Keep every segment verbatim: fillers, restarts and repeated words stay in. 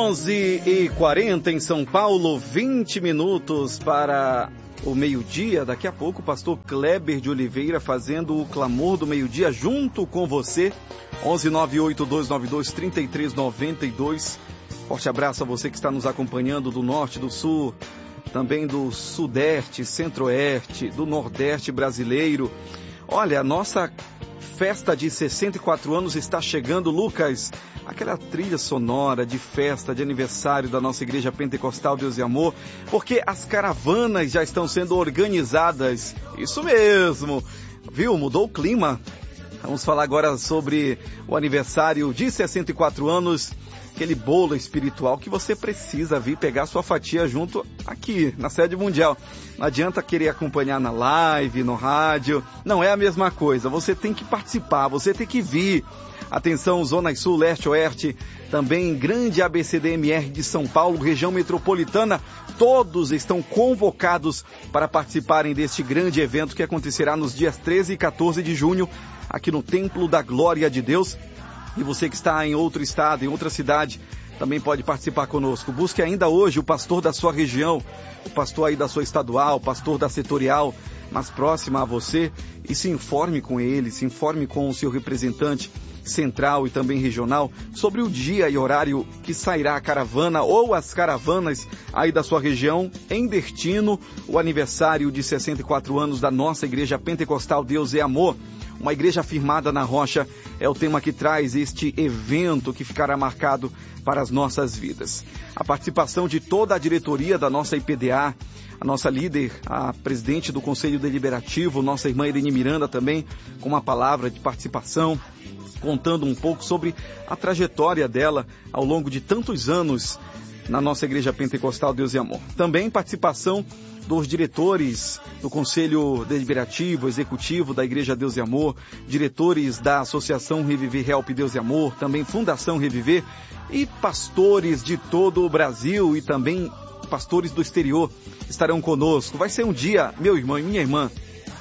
onze e quarenta em São Paulo, vinte minutos para o meio-dia. Daqui a pouco o pastor Kleber de Oliveira fazendo o clamor do meio-dia junto com você. onze nove oito dois nove dois três três nove dois. Forte abraço a você que está nos acompanhando do norte, do sul, também do sudeste, centro-oeste, do nordeste brasileiro. Olha, a nossa festa de sessenta e quatro anos está chegando, Lucas. Aquela trilha sonora de festa, de aniversário da nossa Igreja Pentecostal Deus e Amor, porque as caravanas já estão sendo organizadas. Isso mesmo, viu? Mudou o clima. Vamos falar agora sobre o aniversário de sessenta e quatro anos, aquele bolo espiritual que você precisa vir pegar sua fatia junto aqui, na sede mundial. Não adianta querer acompanhar na live, no rádio, não é a mesma coisa. Você tem que participar, você tem que vir. Atenção, Zona Sul, Leste, Oeste, também grande A B C D M R de São Paulo, região metropolitana, todos estão convocados para participarem deste grande evento que acontecerá nos dias treze e quatorze de junho, aqui no Templo da Glória de Deus. E você que está em outro estado, em outra cidade, também pode participar conosco. Busque ainda hoje o pastor da sua região, o pastor aí da sua estadual, o pastor da setorial, mais próxima a você, e se informe com ele, se informe com o seu representante central e também regional sobre o dia e horário que sairá a caravana ou as caravanas aí da sua região em destino o aniversário de sessenta e quatro anos da nossa Igreja Pentecostal Deus é Amor. Uma igreja firmada na rocha é o tema que traz este evento que ficará marcado para as nossas vidas. A participação de toda a diretoria da nossa I P D A, a nossa líder, a presidente do Conselho Deliberativo, nossa irmã Irene Miranda também, com uma palavra de participação, contando um pouco sobre a trajetória dela ao longo de tantos anos na nossa Igreja Pentecostal Deus e Amor. Também participação dos diretores do Conselho Deliberativo, Executivo da Igreja Deus e Amor, diretores da Associação Reviver Help Deus e Amor, também Fundação Reviver e pastores de todo o Brasil e também pastores do exterior estarão conosco. Vai ser um dia, meu irmão e minha irmã,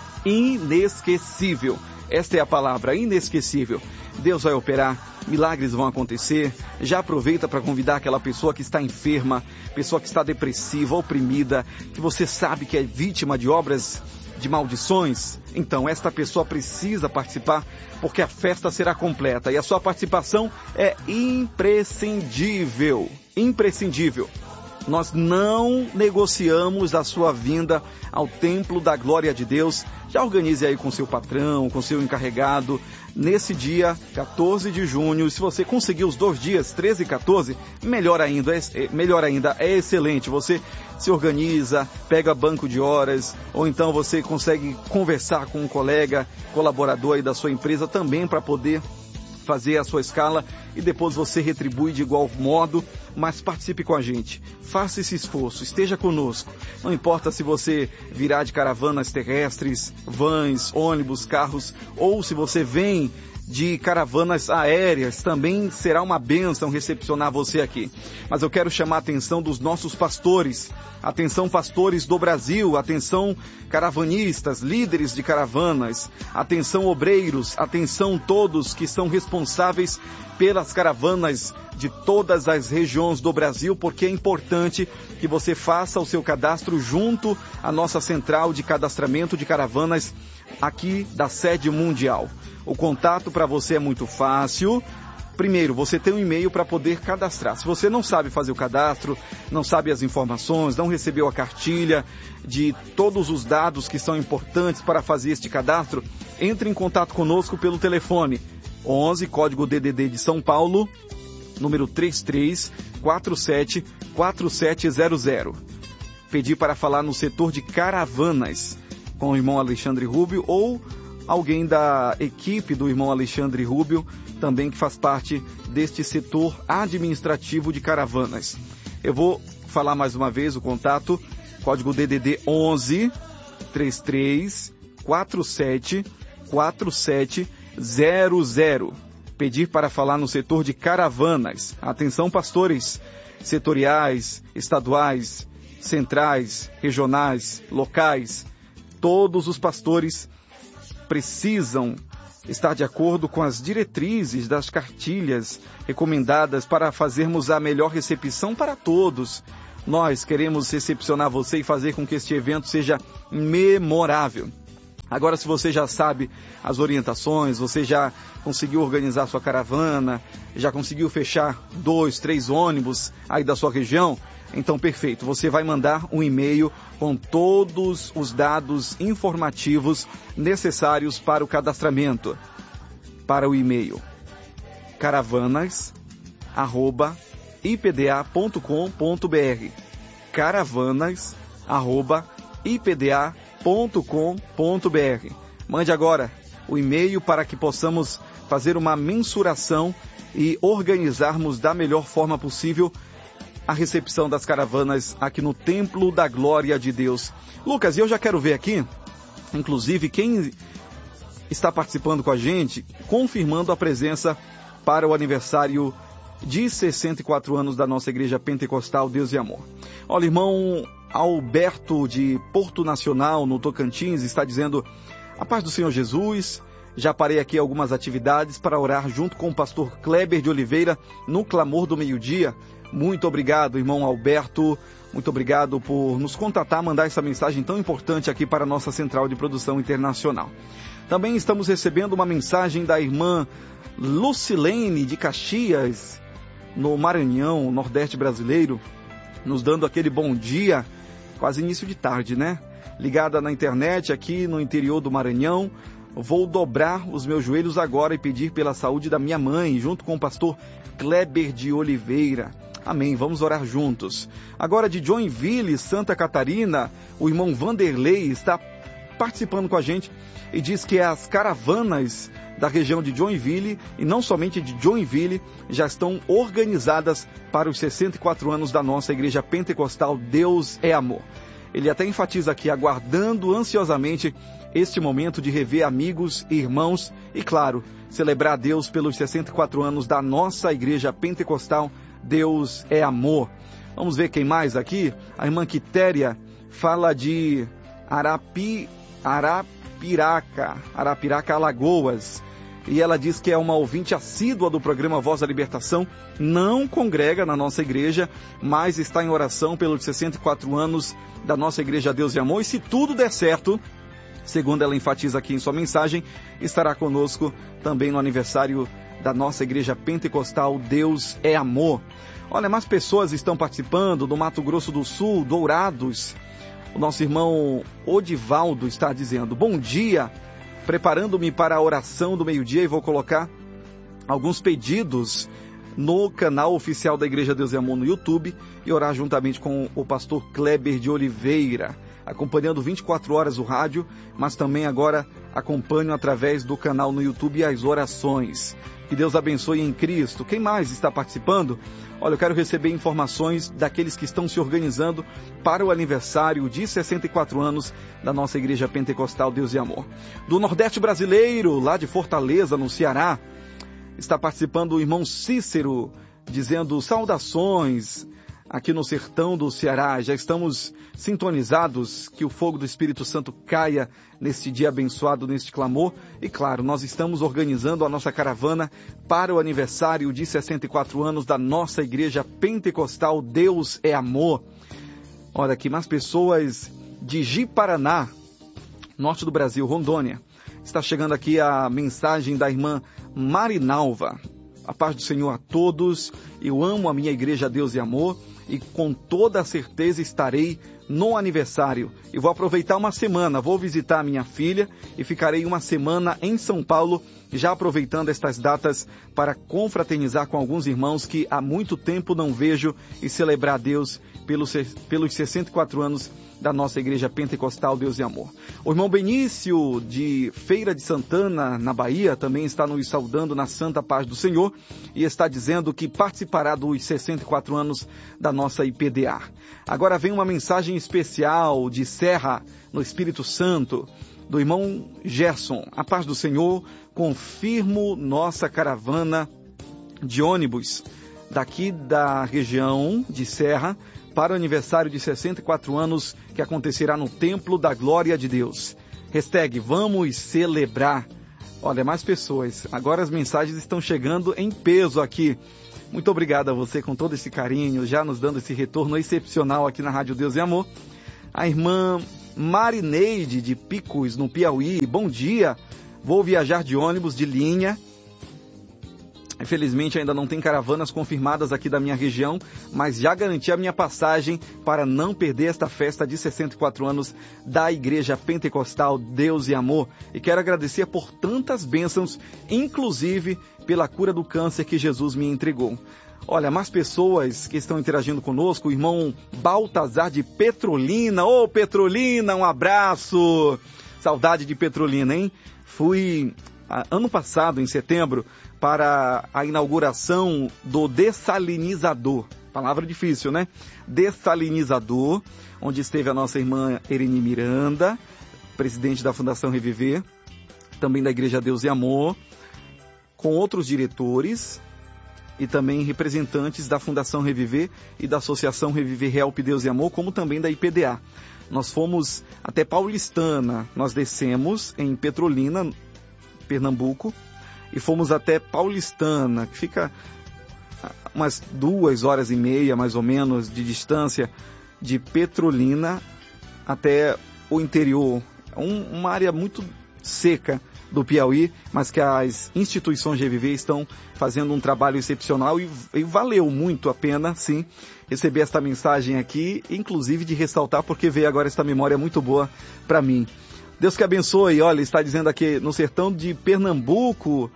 inesquecível. Esta é a palavra, inesquecível. Deus vai operar, milagres vão acontecer. Já aproveita para convidar aquela pessoa que está enferma, pessoa que está depressiva, oprimida, que você sabe que é vítima de obras de maldições. Então, esta pessoa precisa participar, porque a festa será completa e a sua participação é imprescindível. Imprescindível. Nós não negociamos a sua vinda ao Templo da Glória de Deus. Já organize aí com seu patrão, com seu encarregado, nesse dia quatorze de junho. Se você conseguir os dois dias, treze e quatorze, melhor ainda, é, melhor ainda, é excelente. Você se organiza, pega banco de horas, ou então você consegue conversar com um colega, colaborador aí da sua empresa também para poder fazer a sua escala e depois você retribui de igual modo, mas participe com a gente. Faça esse esforço, esteja conosco. Não importa se você virá de caravanas terrestres, vans, ônibus, carros, ou se você vem de caravanas aéreas, também será uma bênção recepcionar você aqui. Mas eu quero chamar a atenção dos nossos pastores. Atenção, pastores do Brasil. Atenção, caravanistas, líderes de caravanas. Atenção, obreiros. Atenção, todos que são responsáveis pelas caravanas de todas as regiões do Brasil, porque é importante que você faça o seu cadastro junto à nossa central de cadastramento de caravanas aqui da sede mundial. O contato para você é muito fácil. Primeiro, você tem um e-mail para poder cadastrar. Se você não sabe fazer o cadastro, não sabe as informações, não recebeu a cartilha de todos os dados que são importantes para fazer este cadastro, entre em contato conosco pelo telefone onze, código D D D de São Paulo, número três três quatro sete quatro sete zero zero. Pedir para falar no setor de caravanas com o irmão Alexandre Rubio ou alguém da equipe do irmão Alexandre Rubio, também que faz parte deste setor administrativo de caravanas. Eu vou falar mais uma vez o contato, código D D D onze, três três quatro sete quatro sete zero zero. Pedir para falar no setor de caravanas. Atenção, pastores setoriais, estaduais, centrais, regionais, locais. Todos os pastores precisam está de acordo com as diretrizes das cartilhas recomendadas para fazermos a melhor recepção para todos. Nós queremos recepcionar você e fazer com que este evento seja memorável. Agora, se você já sabe as orientações, você já conseguiu organizar sua caravana, já conseguiu fechar dois, três ônibus aí da sua região, então perfeito, você vai mandar um e-mail com todos os dados informativos necessários para o cadastramento. Para o e-mail caravanas arroba i p d a ponto com ponto b r caravanas arroba i p d a ponto com ponto b r. Mande agora o e-mail para que possamos fazer uma mensuração e organizarmos da melhor forma possível a recepção das caravanas aqui no Templo da Glória de Deus. Lucas, eu já quero ver aqui, inclusive, quem está participando com a gente, confirmando a presença para o aniversário de sessenta e quatro anos da nossa Igreja Pentecostal Deus e Amor. Olha, irmão Alberto de Porto Nacional, no Tocantins, está dizendo: a paz do Senhor Jesus, já parei aqui algumas atividades para orar junto com o pastor Kleber de Oliveira no clamor do meio-dia. Muito obrigado, irmão Alberto, muito obrigado por nos contatar, mandar essa mensagem tão importante aqui para a nossa Central de Produção Internacional. Também estamos recebendo uma mensagem da irmã Lucilene de Caxias, no Maranhão, Nordeste brasileiro, nos dando aquele bom dia, quase início de tarde, né? Ligada na internet aqui no interior do Maranhão. Vou dobrar os meus joelhos agora e pedir pela saúde da minha mãe, junto com o pastor Kleber de Oliveira. Amém, vamos orar juntos. Agora de Joinville, Santa Catarina, o irmão Vanderlei está participando com a gente e diz que as caravanas da região de Joinville, e não somente de Joinville, já estão organizadas para os sessenta e quatro anos da nossa Igreja Pentecostal Deus é Amor. Ele até enfatiza aqui, aguardando ansiosamente este momento de rever amigos e irmãos e, claro, celebrar a Deus pelos sessenta e quatro anos da nossa Igreja Pentecostal Deus é Amor. Vamos ver quem mais aqui. A irmã Quitéria fala de Arapi, Arapiraca, Arapiraca, Alagoas. E ela diz que é uma ouvinte assídua do programa Voz da Libertação, não congrega na nossa igreja, mas está em oração pelos sessenta e quatro anos da nossa Igreja Deus e Amor. E se tudo der certo, segundo ela enfatiza aqui em sua mensagem, estará conosco também no aniversário da nossa Igreja Pentecostal Deus é Amor. Olha, mais pessoas estão participando do Mato Grosso do Sul, Dourados. O nosso irmão Odivaldo está dizendo: bom dia, preparando-me para a oração do meio-dia e vou colocar alguns pedidos no canal oficial da Igreja Deus e Amor no YouTube e orar juntamente com o pastor Kleber de Oliveira, acompanhando vinte e quatro horas o rádio, mas também agora acompanho através do canal no YouTube as orações. Que Deus abençoe em Cristo. Quem mais está participando? Olha, eu quero receber informações daqueles que estão se organizando para o aniversário de sessenta e quatro anos da nossa Igreja Pentecostal Deus e Amor. Do Nordeste brasileiro, lá de Fortaleza, no Ceará, está participando o irmão Cícero, dizendo saudações aqui no sertão do Ceará. Já estamos sintonizados, que o fogo do Espírito Santo caia neste dia abençoado, neste clamor. E claro, nós estamos organizando a nossa caravana para o aniversário de sessenta e quatro anos da nossa Igreja Pentecostal Deus é Amor. Olha aqui, mais pessoas de Ji-Paraná, norte do Brasil, Rondônia. Está chegando aqui a mensagem da irmã Marinalva. A paz do Senhor a todos. Eu amo a minha Igreja Deus e Amor e com toda a certeza estarei no aniversário. E vou aproveitar uma semana, vou visitar a minha filha e ficarei uma semana em São Paulo, já aproveitando estas datas para confraternizar com alguns irmãos que há muito tempo não vejo e celebrar a Deus pelos, pelos sessenta e quatro anos da nossa Igreja Pentecostal Deus e Amor. O irmão Benício, de Feira de Santana, na Bahia, também está nos saudando na santa paz do Senhor e está dizendo que participará dos sessenta e quatro anos da nossa I P D A. Agora vem uma mensagem especial de Serra, no Espírito Santo, do irmão Gerson. A paz do Senhor, confirmo nossa caravana de ônibus daqui da região de Serra para o aniversário de sessenta e quatro anos que acontecerá no Templo da Glória de Deus. Hashtag vamos celebrar. Olha, mais pessoas. Agora as mensagens estão chegando em peso aqui. Muito obrigado a você com todo esse carinho, já nos dando esse retorno excepcional aqui na Rádio Deus e Amor. A irmã Marineide de Picos, no Piauí. Bom dia. Vou viajar de ônibus de linha. Infelizmente ainda não tem caravanas confirmadas aqui da minha região, mas já garanti a minha passagem para não perder esta festa de sessenta e quatro anos da Igreja Pentecostal Deus e Amor. E quero agradecer por tantas bênçãos, inclusive pela cura do câncer que Jesus me entregou. Olha, mais pessoas que estão interagindo conosco, o irmão Baltazar de Petrolina. Ô, Petrolina, um abraço! Saudade de Petrolina, hein? Fui ano passado, em setembro, para a inauguração do dessalinizador. Palavra difícil, né? Dessalinizador, onde esteve a nossa irmã Ereni Miranda, presidente da Fundação Reviver, também da Igreja Deus e Amor, com outros diretores e também representantes da Fundação Reviver e da Associação Reviver Help Deus e Amor, como também da I P D A. Nós fomos até Paulistana, nós descemos em Petrolina, Pernambuco, e fomos até Paulistana, que fica umas duas horas e meia, mais ou menos, de distância de Petrolina até o interior. Um, uma área muito seca do Piauí, mas que as instituições de Reviver estão fazendo um trabalho excepcional e, e valeu muito a pena, sim, receber esta mensagem aqui, inclusive de ressaltar, porque veio agora esta memória muito boa para mim. Deus que abençoe. Olha, está dizendo aqui no sertão de Pernambuco,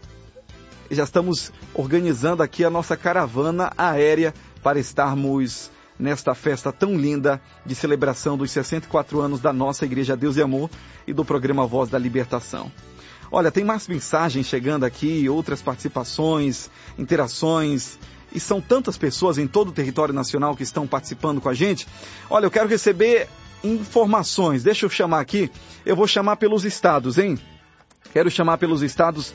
já estamos organizando aqui a nossa caravana aérea para estarmos nesta festa tão linda de celebração dos sessenta e quatro anos da nossa Igreja Deus e Amor e do programa Voz da Libertação. Olha, tem mais mensagens chegando aqui, outras participações, interações, e são tantas pessoas em todo o território nacional que estão participando com a gente. Olha, eu quero receber informações. Deixa eu chamar aqui, eu vou chamar pelos estados, hein? Quero chamar pelos estados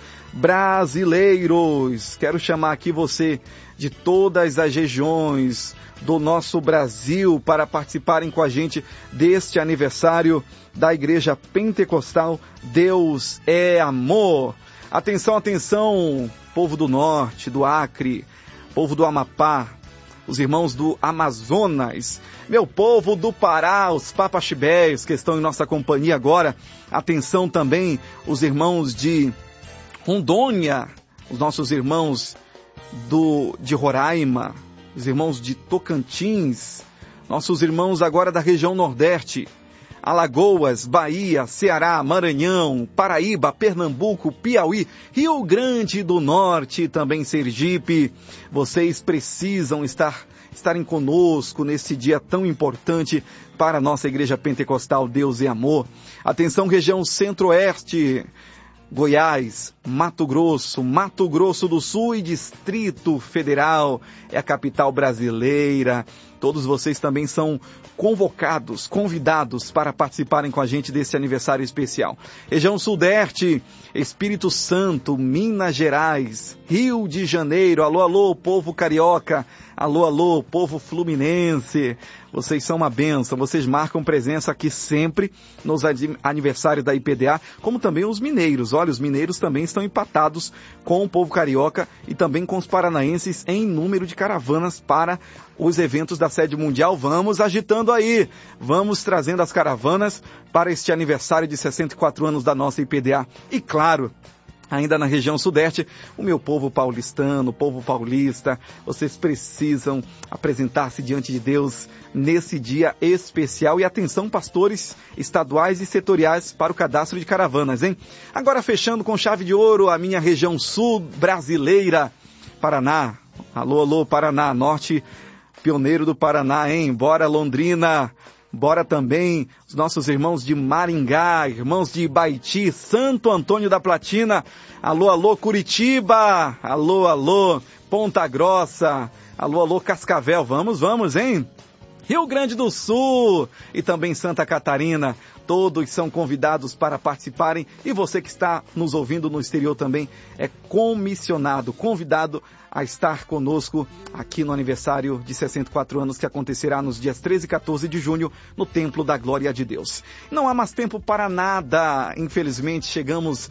brasileiros. Quero chamar aqui você de todas as regiões do nosso Brasil para participarem com a gente deste aniversário da Igreja Pentecostal Deus é Amor. Atenção, atenção, povo do Norte, do Acre, povo do Amapá, os irmãos do Amazonas, meu povo do Pará, os papaxibés que estão em nossa companhia agora. Atenção também, os irmãos de Rondônia, os nossos irmãos do, de Roraima, os irmãos de Tocantins, nossos irmãos agora da região Nordeste, Alagoas, Bahia, Ceará, Maranhão, Paraíba, Pernambuco, Piauí, Rio Grande do Norte e também Sergipe. Vocês precisam estar, estarem conosco nesse dia tão importante para a nossa Igreja Pentecostal Deus e Amor. Atenção, região Centro-Oeste, Goiás, Mato Grosso, Mato Grosso do Sul e Distrito Federal, é a capital brasileira. Todos vocês também são convocados, convidados para participarem com a gente desse aniversário especial. Região Sudeste, Espírito Santo, Minas Gerais, Rio de Janeiro, alô, alô, povo carioca, alô, alô, povo fluminense. Vocês são uma bênção, vocês marcam presença aqui sempre nos aniversários da I P D A, como também os mineiros. Olha, os mineiros também estão empatados com o povo carioca e também com os paranaenses em número de caravanas para os eventos da sede mundial. Vamos agitando aí, vamos trazendo as caravanas para este aniversário de sessenta e quatro anos da nossa I P D A. E claro, ainda na região Sudeste, o meu povo paulistano, o povo paulista, vocês precisam apresentar-se diante de Deus nesse dia especial. E atenção, pastores estaduais e setoriais para o cadastro de caravanas, hein? Agora fechando com chave de ouro a minha região sul brasileira, Paraná. Alô, alô, Paraná, norte pioneiro do Paraná, hein? Bora Londrina, bora também os nossos irmãos de Maringá, irmãos de Ibaiti, Santo Antônio da Platina, alô, alô, Curitiba, alô, alô, Ponta Grossa, alô, alô, Cascavel, vamos, vamos, hein? Rio Grande do Sul e também Santa Catarina, todos são convidados para participarem e você que está nos ouvindo no exterior também é comissionado, convidado a estar conosco aqui no aniversário de sessenta e quatro anos que acontecerá nos dias treze e quatorze de junho no Templo da Glória de Deus. Não há mais tempo para nada, infelizmente chegamos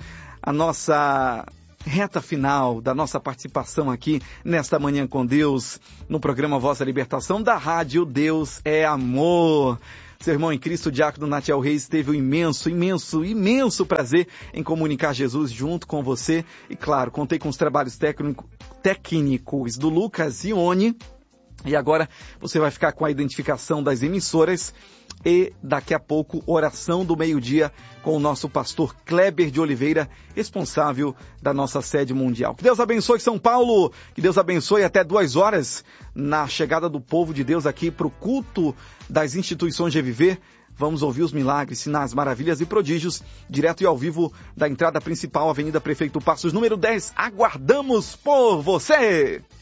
a nossa reta final da nossa participação aqui nesta Manhã com Deus, no programa Voz da Libertação da Rádio Deus é Amor. Seu irmão em Cristo, o diácono Natiel Reis, teve o imenso, imenso, imenso prazer em comunicar Jesus junto com você. E claro, contei com os trabalhos técnico, técnicos do Lucas Ione. E agora você vai ficar com a identificação das emissoras e daqui a pouco oração do meio-dia com o nosso pastor Kleber de Oliveira, responsável da nossa sede mundial. Que Deus abençoe São Paulo, que Deus abençoe até duas horas na chegada do povo de Deus aqui para o culto das instituições de Viver. Vamos ouvir os milagres, sinais, maravilhas e prodígios, direto e ao vivo da entrada principal, Avenida Prefeito Passos, número dez. Aguardamos por você!